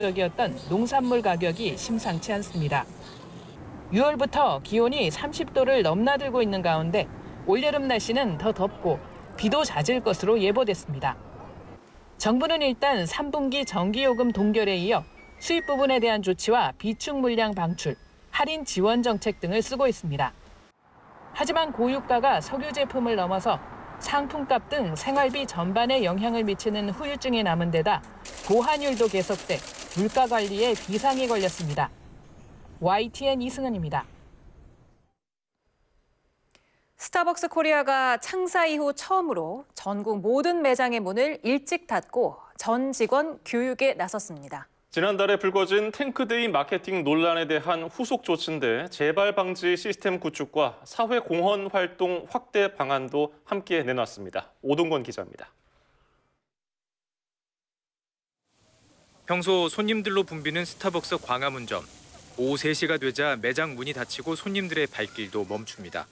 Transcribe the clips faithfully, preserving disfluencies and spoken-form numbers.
적이었던 농산물 가격이 심상치 않습니다. 유월부터 기온이 삼십 도를 넘나들고 있는 가운데 올여름 날씨는 더 덥고 비도 잦을 것으로 예보됐습니다. 정부는 일단 삼 분기 전기요금 동결에 이어 수입 부분에 대한 조치와 비축 물량 방출, 할인 지원 정책 등을 쓰고 있습니다. 하지만 고유가가 석유 제품을 넘어서 상품값 등 생활비 전반에 영향을 미치는 후유증이 남은 데다 고환율도 계속돼 물가 관리에 비상이 걸렸습니다. 와이티엔 이승은입니다. 스타벅스 코리아가 창사 이후 처음으로 전국 모든 매장의 문을 일찍 닫고 전 직원 교육에 나섰습니다. 지난달에 불거진 탱크데이 마케팅 논란에 대한 후속 조치인데 재발 방지 시스템 구축과 사회 공헌 활동 확대 방안도 함께 내놨습니다. 오동건 기자입니다. 평소 손님들로 붐비는 스타벅스 광화문점. 오후 세 시가 되자 매장 문이 닫히고 손님들의 발길도 멈춥니다.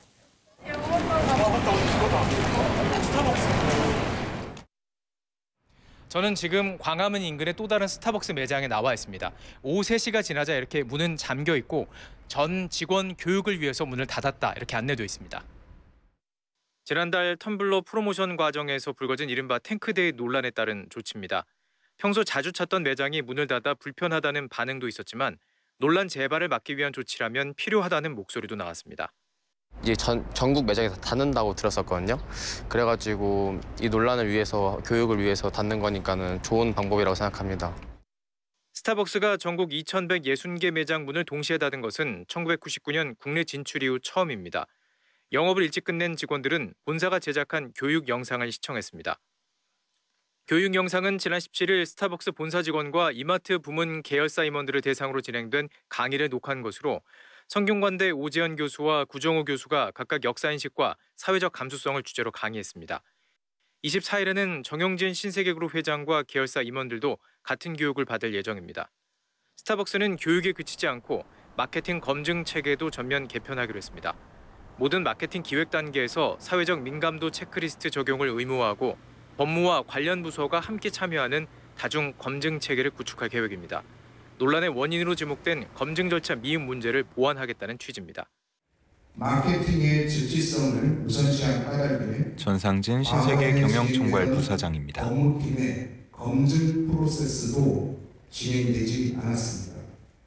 저는 지금 광화문 인근의 또 다른 스타벅스 매장에 나와 있습니다. 오후 세 시가 지나자 이렇게 문은 잠겨 있고 전 직원 교육을 위해서 문을 닫았다 이렇게 안내되어 있습니다. 지난달 텀블러 프로모션 과정에서 불거진 이른바 탱크데이 논란에 따른 조치입니다. 평소 자주 찾던 매장이 문을 닫아 불편하다는 반응도 있었지만 논란 재발을 막기 위한 조치라면 필요하다는 목소리도 나왔습니다. 이제 전, 전국 매장에서 닫는다고 들었었거든요. 그래가지고 이 논란을 위해서, 교육을 위해서 닫는 거니까는 좋은 방법이라고 생각합니다. 스타벅스가 전국 이천백육십 개 매장 문을 동시에 닫은 것은 천구백구십구 년 국내 진출 이후 처음입니다. 영업을 일찍 끝낸 직원들은 본사가 제작한 교육 영상을 시청했습니다. 교육 영상은 지난 십칠 일 스타벅스 본사 직원과 이마트 부문 계열사 임원들을 대상으로 진행된 강의를 녹화한 것으로 성균관대 오재현 교수와 구정호 교수가 각각 역사인식과 사회적 감수성을 주제로 강의했습니다. 이십사 일에는 정영진 신세계그룹 회장과 계열사 임원들도 같은 교육을 받을 예정입니다. 스타벅스는 교육에 그치지 않고 마케팅 검증 체계도 전면 개편하기로 했습니다. 모든 마케팅 기획 단계에서 사회적 민감도 체크리스트 적용을 의무화하고 법무와 관련 부서가 함께 참여하는 다중 검증 체계를 구축할 계획입니다. 논란의 원인으로 지목된 검증 절차 미흡 문제를 보완하겠다는 취지입니다. 마케팅의 실질성을 우선시한 까닭에 전상진 신세계 경영총괄 부사장입니다. 법무팀의 검증 프로세스도 진행되지 않았습니다.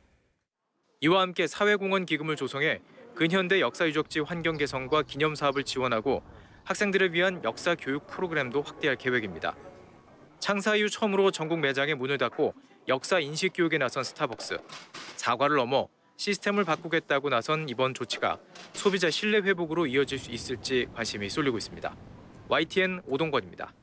이와 함께 사회공헌 기금을 조성해 근현대 역사유적지 환경 개선과 기념 사업을 지원하고 학생들을 위한 역사 교육 프로그램도 확대할 계획입니다. 창사 이후 처음으로 전국 매장의 문을 닫고 역사 인식 교육에 나선 스타벅스. 사과를 넘어 시스템을 바꾸겠다고 나선 이번 조치가 소비자 신뢰 회복으로 이어질 수 있을지 관심이 쏠리고 있습니다. 와이티엔 오동건입니다.